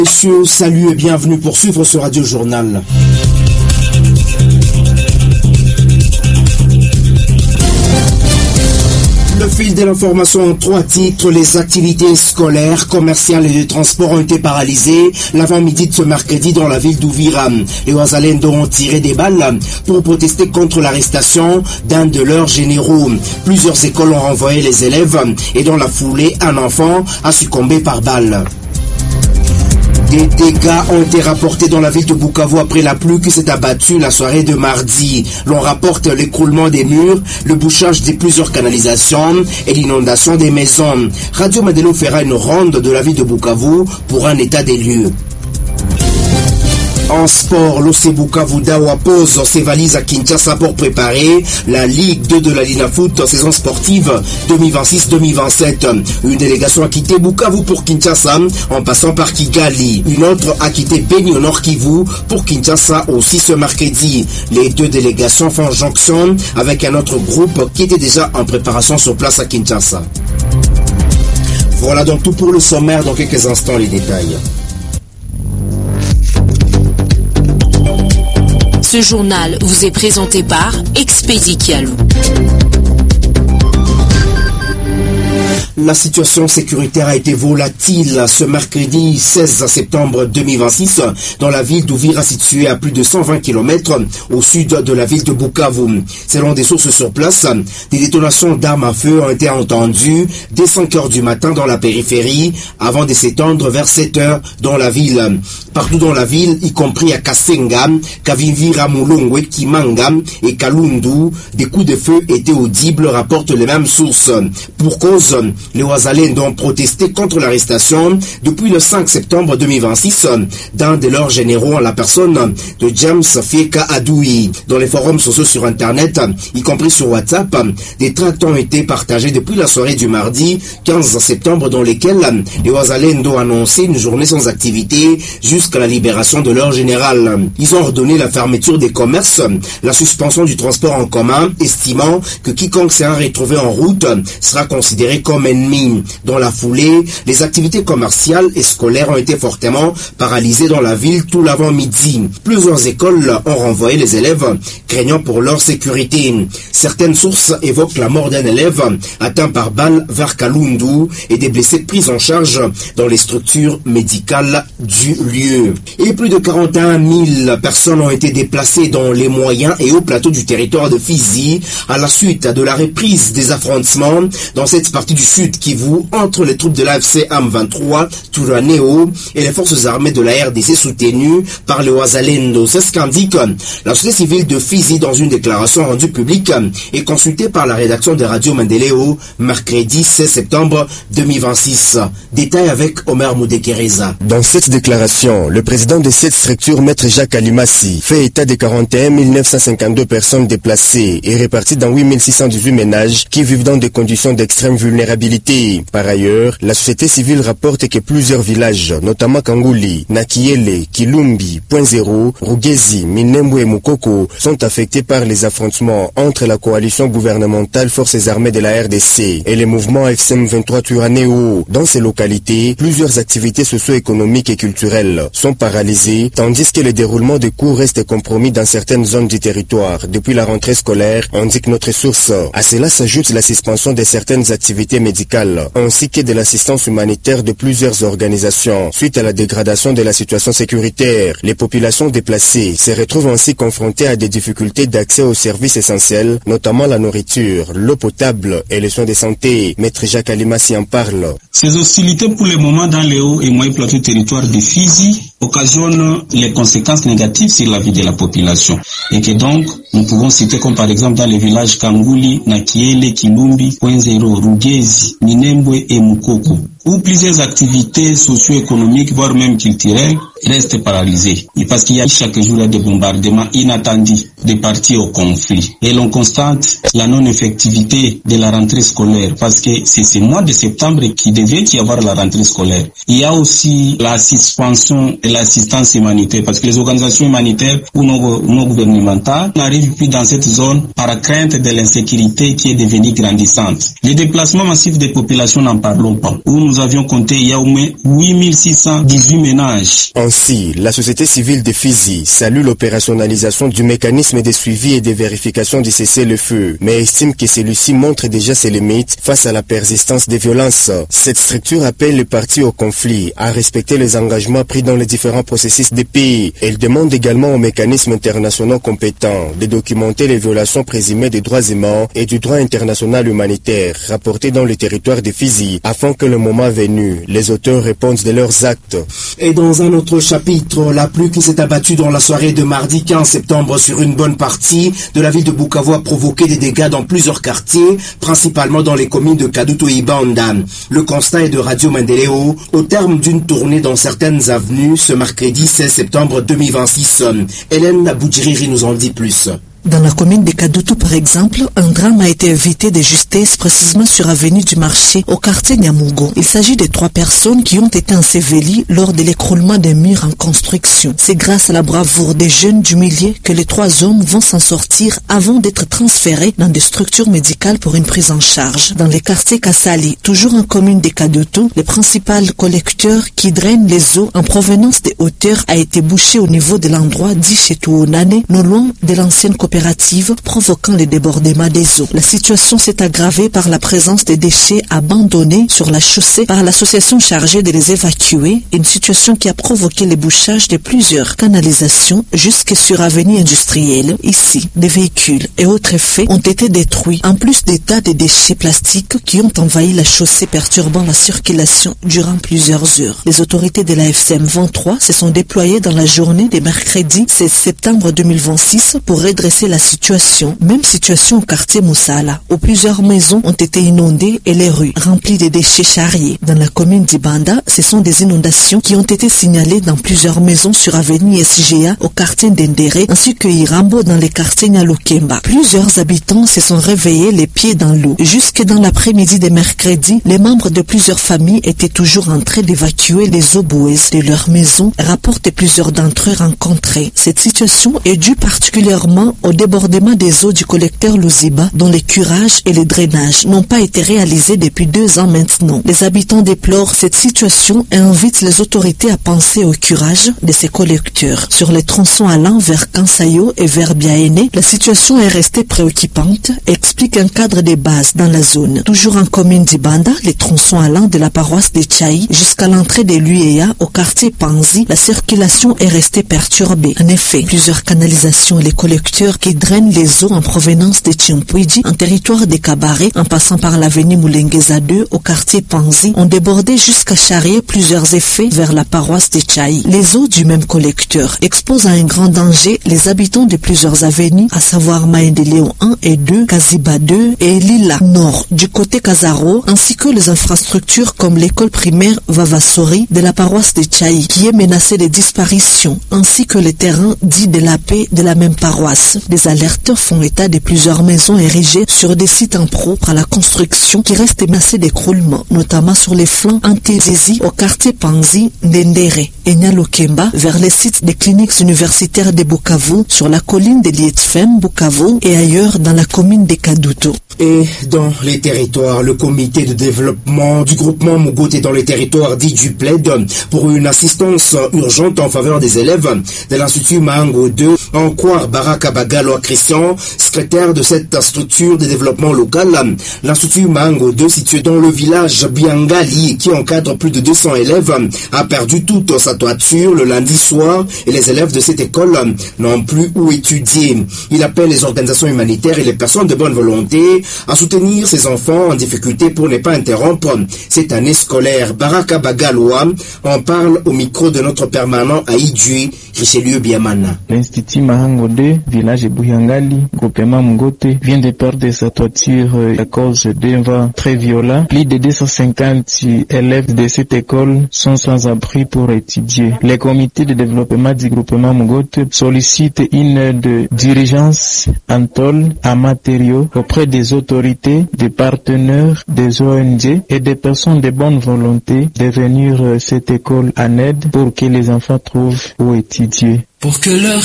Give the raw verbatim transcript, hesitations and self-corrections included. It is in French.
Messieurs, salut et bienvenue pour suivre ce Radio Journal. Le fil de l'information en trois titres. Les activités scolaires, commerciales et de transport ont été paralysées l'avant-midi de ce mercredi dans la ville d'Uvira. Les Ouazalendo ont tiré des balles pour protester contre l'arrestation d'un de leurs généraux. Plusieurs écoles ont renvoyé les élèves et dans la foulée, un enfant a succombé par balle. Des dégâts ont été rapportés dans la ville de Bukavu après la pluie qui s'est abattue la soirée de mardi. L'on rapporte l'écroulement des murs, le bouchage de plusieurs canalisations et l'inondation des maisons. Radio Mandelo fera une ronde de la ville de Bukavu pour un état des lieux. En sport, l'O C Bukavu Dawa pose ses valises à Kinshasa pour préparer la Ligue deux de la Linafoot saison sportive deux mille vingt-six deux mille vingt-sept. Une délégation a quitté Bukavu pour Kinshasa en passant par Kigali. Une autre a quitté Beni au Nord Kivu pour Kinshasa aussi ce mercredi. Les deux délégations font jonction avec un autre groupe qui était déjà en préparation sur place à Kinshasa. Voilà donc tout pour le sommaire. Dans quelques instants, les détails. Ce journal vous est présenté par Expédi Kialou. La situation sécuritaire a été volatile ce mercredi seize septembre deux mille vingt-six dans la ville d'Uvira située à plus de cent vingt kilomètres au sud de la ville de Bukavu. Selon des sources sur place, des détonations d'armes à feu ont été entendues dès cinq heures du matin dans la périphérie avant de s'étendre vers sept heures dans la ville. Partout dans la ville, y compris à Kasenga, Kavivira, Mulongwe, Kimanga et Kalundu, des coups de feu étaient audibles, rapportent les mêmes sources. Pour cause, les Ouazalendo ont protesté contre l'arrestation depuis le cinq septembre deux mille vingt-six d'un de leurs généraux en la personne de James Fieka Adoui. Dans les forums sociaux sur Internet, y compris sur WhatsApp, des tracts ont été partagés depuis la soirée du mardi quinze septembre dans lesquels les Ouazalendo ont annoncé une journée sans activité jusqu'à la libération de leur général. Ils ont ordonné la fermeture des commerces, la suspension du transport en commun, estimant que quiconque sera retrouvé en route sera considéré comme ennemi. Dans la foulée, les activités commerciales et scolaires ont été fortement paralysées dans la ville tout l'avant-midi. Plusieurs écoles ont renvoyé les élèves, craignant pour leur sécurité. Certaines sources évoquent la mort d'un élève atteint par balle vers Kalundu et des blessés pris en charge dans les structures médicales du lieu. Et plus de quarante et un mille personnes ont été déplacées dans les moyens et hauts plateaux du territoire de Fizi à la suite de la reprise des affrontements dans cette partie du sud Kivu entre les troupes de l'A F C M vingt-trois Touraneo et les forces armées de la R D C soutenues par les Ouazalendo. C'est ce qu'indique la société civile de Fizi dans une déclaration rendue publique et consultée par la rédaction de Radio Mandelo mercredi seize septembre deux mille vingt-six. Détail avec Omer Moudekereza. Dans cette déclaration, le président de cette structure, Maître Jacques Alimasi, fait état de quarante et un mille neuf cent cinquante-deux personnes déplacées et réparties dans huit mille six cent dix-huit ménages qui vivent dans des conditions d'extrême vulnérabilité. Par ailleurs, la société civile rapporte que plusieurs villages, notamment Kangouli, Nakiele, Kilumbi, Point Zéro, Rugezi, Minembwe et Mukoko, sont affectés par les affrontements entre la coalition gouvernementale Forces armées de la R D C et les mouvements F C M vingt-trois Touraneo. Dans ces localités, plusieurs activités socio-économiques et culturelles sont paralysées, tandis que le déroulement des cours reste compromis dans certaines zones du territoire depuis la rentrée scolaire, indique notre source. À cela s'ajoute la suspension de certaines activités médicales, ainsi que de l'assistance humanitaire de plusieurs organisations. Suite à la dégradation de la situation sécuritaire, les populations déplacées se retrouvent ainsi confrontées à des difficultés d'accès aux services essentiels, notamment la nourriture, l'eau potable et les soins de santé. Maître Jacques Alimasi en parle. Ces hostilités pour le moment dans les hauts et moyens plateaux territoires de Fizi occasionnent les conséquences négatives sur la vie de la population. Et que donc, nous pouvons citer comme par exemple dans les villages Kangouli, Nakiele, Kilumbi, Point Zéro, Rugezi, Minembwe et Mukoko, où plusieurs activités socio-économiques, voire même culturelles, restent paralysées. Et parce qu'il y a chaque jour des bombardements inattendus des parties au conflit. Et l'on constate la non-effectivité de la rentrée scolaire, parce que c'est ce mois de septembre qui devait y avoir la rentrée scolaire. Il y a aussi la suspension de l'assistance humanitaire, parce que les organisations humanitaires ou non, non gouvernementales n'arrivent plus dans cette zone par crainte de l'insécurité qui est devenue grandissante. Les déplacements massifs des populations, n'en parlons pas, où nous avions compté, il y a au moins huit mille six cent dix-huit ménages. Ainsi, la société civile de Fizi salue l'opérationnalisation du mécanisme de suivi et de vérification du cessez-le-feu, mais estime que celui-ci montre déjà ses limites face à la persistance des violences. Cette structure appelle les parties au conflit à respecter les engagements pris dans les différents processus des pays. Elle demande également aux mécanismes internationaux compétents de documenter les violations présumées des droits humains et du droit international humanitaire rapportés dans le territoire de Fizi, afin que le moment venu, les auteurs répondent de leurs actes. Et dans un autre chapitre, la pluie qui s'est abattue dans la soirée de mardi quinze septembre sur une bonne partie de la ville de Bukavu a provoqué des dégâts dans plusieurs quartiers, principalement dans les communes de Kadutu et Ibanda. Le constat est de Radio Mandeleo au terme d'une tournée dans certaines avenues ce mercredi seize septembre deux mille vingt-six. Hélène Boudjiriri nous en dit plus. Dans la commune de Kadutu, par exemple, un drame a été évité de justesse précisément sur avenue du Marché au quartier Nyamugo. Il s'agit de trois personnes qui ont été ensevelies lors de l'écroulement des murs en construction. C'est grâce à la bravoure des jeunes du milieu que les trois hommes vont s'en sortir avant d'être transférés dans des structures médicales pour une prise en charge. Dans les quartiers Kassali, toujours en commune de Kadutu, le principal collecteur qui draine les eaux en provenance des hauteurs a été bouché au niveau de l'endroit dit chez Touonane, non loin de l'ancienne coopérative, provoquant le débordement des eaux. La situation s'est aggravée par la présence des déchets abandonnés sur la chaussée par l'association chargée de les évacuer, une situation qui a provoqué le bouchage de plusieurs canalisations jusque sur avenue industrielle. Ici, des véhicules et autres effets ont été détruits, en plus des tas de déchets plastiques qui ont envahi la chaussée, perturbant la circulation durant plusieurs heures. Les autorités de la F C M vingt-trois se sont déployées dans la journée de mercredi seize septembre deux mille vingt-six pour redresser la situation. Même situation au quartier Moussala, où plusieurs maisons ont été inondées et les rues remplies de déchets charriés. Dans la commune d'Ibanda, ce sont des inondations qui ont été signalées dans plusieurs maisons sur avenue S G A au quartier Ndendere ainsi que Irambo dans les quartiers Nyalukemba. Plusieurs habitants se sont réveillés les pieds dans l'eau. Jusque dans l'après-midi de mercredi, les membres de plusieurs familles étaient toujours en train d'évacuer les eaux boueuses de leurs maisons, rapportent plusieurs d'entre eux rencontrés. Cette situation est due particulièrement au débordement des eaux du collecteur Luziba, dont les curages et les drainages n'ont pas été réalisés depuis deux ans maintenant. Les habitants déplorent cette situation et invitent les autorités à penser au curage de ces collecteurs. Sur les tronçons allant vers Kansayo et vers Biaene, la situation est restée préoccupante, explique un cadre de base dans la zone. Toujours en commune d'Ibanda, les tronçons allant de la paroisse de Tchaï jusqu'à l'entrée de l'U E A au quartier Panzi, la circulation est restée perturbée. En effet, plusieurs canalisations et les collecteurs qui drainent les eaux en provenance de Tchimpouidji, en territoire des Kabaré, en passant par l'avenue Moulengeza deux au quartier Panzi, ont débordé jusqu'à charrier plusieurs effets vers la paroisse de Tchaï. Les eaux du même collecteur exposent à un grand danger les habitants de plusieurs avenues, à savoir Maendeleo un et deux, Kaziba deux et Lila Nord du côté Kazaro, ainsi que les infrastructures comme l'école primaire Vavasori de la paroisse de Tchaï, qui est menacée de disparition, ainsi que les terrains dits de la paix de la même paroisse. Des alertes font état de plusieurs maisons érigées sur des sites impropres à la construction qui restent menacés d'écroulement, notamment sur les flancs anti-Zizi au quartier Panzi, Ndendere et Nyalukemba, vers les sites des cliniques universitaires de Bukavu, sur la colline de Lietfem, Bukavu et ailleurs dans la commune de Kadutu. Et dans les territoires, le comité de développement du groupement Mugote dans les territoires dit du plaide pour une assistance urgente en faveur des élèves de l'Institut Mahango deux, en quoi Baraka Bagalo Christian, secrétaire de cette structure de développement local. L'Institut Mahango deux, situé dans le village Biangali, qui encadre plus de deux cents élèves, a perdu toute sa toiture le lundi soir et les élèves de cette école n'ont plus où étudier. Il appelle les organisations humanitaires et les personnes de bonne volonté à soutenir ces enfants en difficulté pour ne pas interrompre cette année scolaire. Baraka Bagaloa en parle au micro de notre permanent à Idjui, Richelieu Biamana. L'Institut Mahango deux, village Bouyangali, groupement Mugote, vient de perdre sa toiture à cause d'un vent très violent. Plus de deux cent cinquante élèves de cette école sont sans abri pour étudier. Les comités de développement du groupement Mugote sollicitent une aide d'urgence en tôle, en matériaux auprès des autorités, des partenaires, des O N G et des personnes de bonne volonté de venir à cette école en aide pour que les enfants trouvent où étudier. Pour que leur